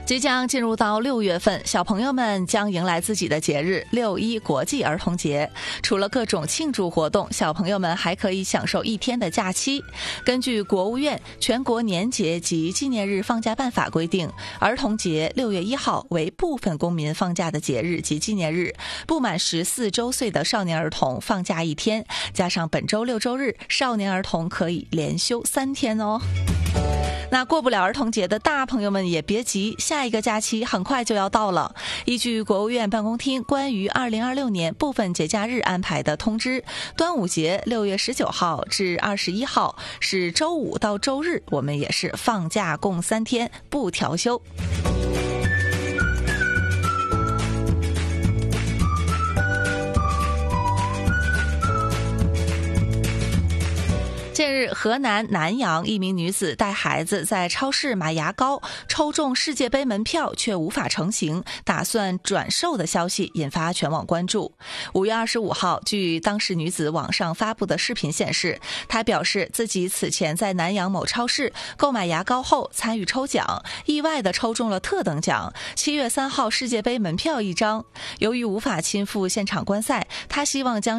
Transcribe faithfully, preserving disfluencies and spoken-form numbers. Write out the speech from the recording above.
即将进入到六月份，小朋友们将迎来自己的节日六一国际儿童节。除了各种庆祝活动，小朋友们还可以享受一天的假期。根据国务院全国年节及纪念日放假办法规定，儿童节六月一号为部分公民放假的节日及纪念日，不满十四周岁的少年儿童放假一天，加上本周六周日，少年儿童可以连休三天哦。那过不了儿童节的大朋友们也别急，下一个假期很快就要到了。依据国务院办公厅关于二零二六年部分节假日安排的通知，端午节六月十九号至二十一号是周五到周日，我们也是放假共三天，不调休。近日，河南南阳一名女子带孩子在超市买牙膏，抽中世界杯门票却无法成行，打算转售的消息引发全网关注。五月二十五号，据当事女子网上发布的视频显示，她表示自己此前在南阳某超市购买牙膏后参与抽奖，意外地抽中了特等奖七月三号世界杯门票一张。由于无法亲赴现场观赛，她希望将